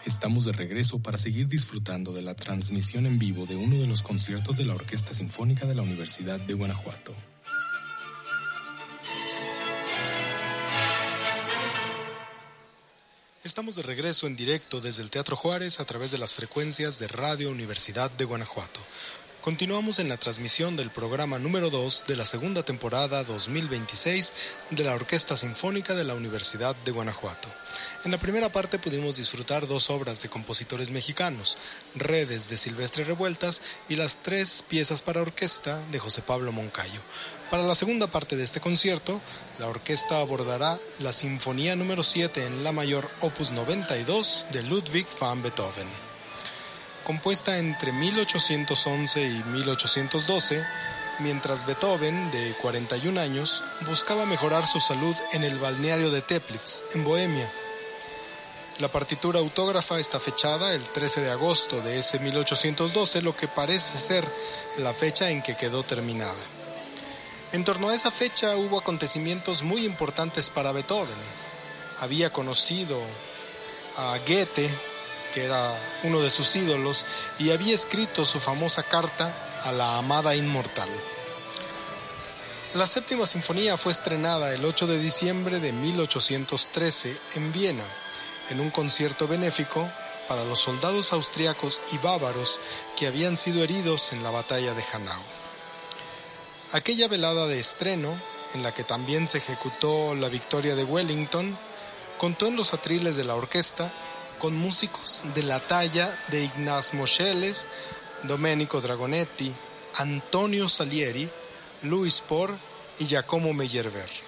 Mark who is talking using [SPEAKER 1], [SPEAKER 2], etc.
[SPEAKER 1] Estamos de regreso para seguir disfrutando de la transmisión en vivo de uno de los conciertos de la Orquesta Sinfónica de la Universidad de Guanajuato. Estamos de regreso en directo desde el Teatro Juárez a través de las frecuencias de Radio Universidad de Guanajuato. Continuamos en la transmisión del programa número 2 de la segunda temporada 2026 de la Orquesta Sinfónica de la Universidad de Guanajuato. En la primera parte pudimos disfrutar 2 obras de compositores mexicanos, Redes de Silvestre Revueltas y las 3 piezas para orquesta de José Pablo Moncayo. Para la segunda parte de este concierto, la orquesta abordará la Sinfonía número 7 en La mayor opus 92 de Ludwig van Beethoven. Compuesta entre 1811 y 1812, mientras Beethoven, de 41 años, buscaba mejorar su salud en el balneario de Teplitz, en Bohemia. La partitura autógrafa está fechada el 13 de agosto de ese 1812, lo que parece ser la fecha en que quedó terminada. En torno a esa fecha hubo acontecimientos muy importantes para Beethoven. Había conocido a Goethe, que era uno de sus ídolos, y había escrito su famosa carta a la amada inmortal. La séptima sinfonía fue estrenada el 8 de diciembre de 1813 en Viena, en un concierto benéfico para los soldados austriacos y bávaros que habían sido heridos en la batalla de Hanau. Aquella velada de estreno, en la que también se ejecutó la victoria de Wellington, contó en los atriles de la orquesta con músicos de la talla de Ignaz Moscheles, Domenico Dragonetti, Antonio Salieri, Louis Spohr y Giacomo Meyerbeer.